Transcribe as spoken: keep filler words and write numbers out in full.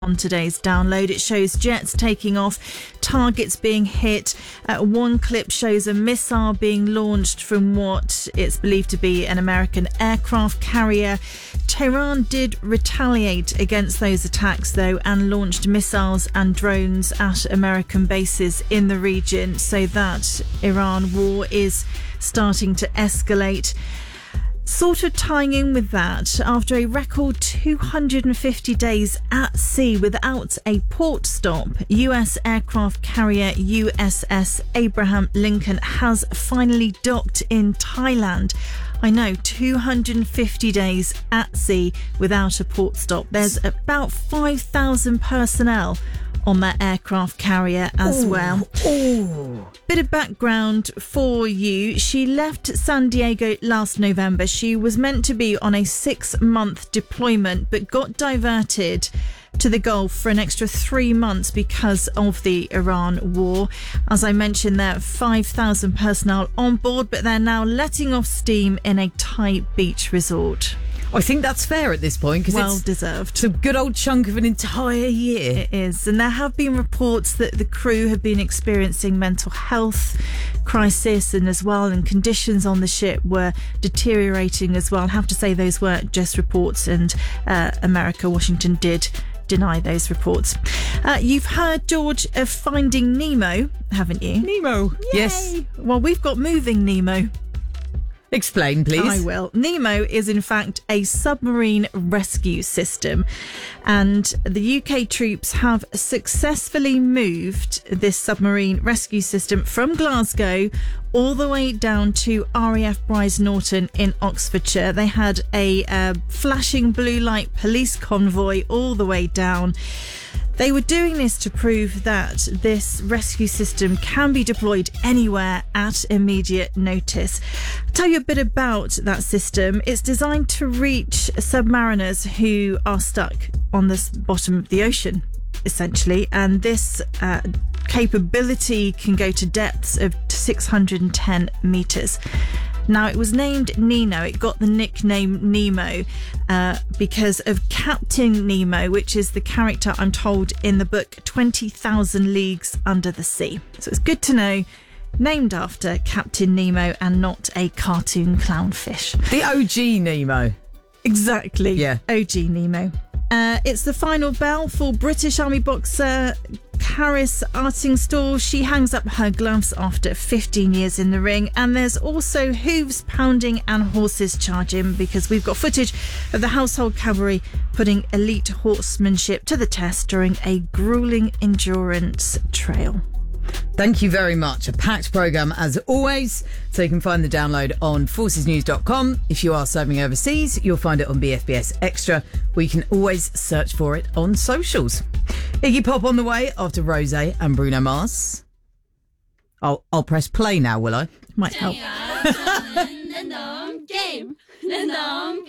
On today's download, it shows jets taking off, targets being hit. Uh, one clip shows a missile being launched from what it's believed to be an American aircraft carrier. Tehran did retaliate against those attacks, though, and launched missiles and drones at American bases in the region. So that Iran war is starting to escalate. Sort of tying in with that, after a record two hundred fifty days at sea without a port stop, U S aircraft carrier U S S Abraham Lincoln has finally docked in Thailand. I know, two hundred fifty days at sea without a port stop. There's about five thousand personnel on that aircraft carrier as ooh, well. Ooh. Bit of background for you. She left San Diego last November. She was meant to be on a six-month deployment, but got diverted to the Gulf for an extra three months because of the Iran war. As I mentioned, there are five thousand personnel on board, but they're now letting off steam in a Thai beach resort. I think that's fair at this point because well it's deserved. It's a good old chunk of an entire year. It is. And there have been reports that the crew have been experiencing mental health crisis and as well, and conditions on the ship were deteriorating as well. I have to say those weren't just reports, and uh, America, Washington did deny those reports. Uh, you've heard, George, of Finding Nemo, haven't you? Nemo. Yay. Yes. Well, we've got Moving Nemo. Explain, please. I will. Nemo is in fact a submarine rescue system, and the U K troops have successfully moved this submarine rescue system from Glasgow all the way down to R A F Brize Norton in Oxfordshire. They had a uh, flashing blue light police convoy all the way down. They were doing this to prove that this rescue system can be deployed anywhere at immediate notice. I'll tell you a bit about that system. It's designed to reach submariners who are stuck on the bottom of the ocean, essentially, and this uh, capability can go to depths of six hundred ten metres. Now, it was named Nemo. It got the nickname Nemo uh, because of Captain Nemo, which is the character, I'm told, in the book twenty thousand Leagues Under the Sea. So it's good to know, named after Captain Nemo and not a cartoon clownfish. The O G Nemo. Exactly. Yeah. O G Nemo. Uh, it's the final bell for British Army boxer Karis Artingstall. She hangs up her gloves after fifteen years in the ring. And there's also hooves pounding and horses charging, because we've got footage of the Household Cavalry putting elite horsemanship to the test during a grueling endurance trail. Thank you very much. A packed programme as always. So you can find the download on forces news dot com. If you are serving overseas, you'll find it on B F B S Extra, where you can always search for it on socials. Iggy Pop on the way after Rose and Bruno Mars. I'll, I'll press play now, will I? Might help. game.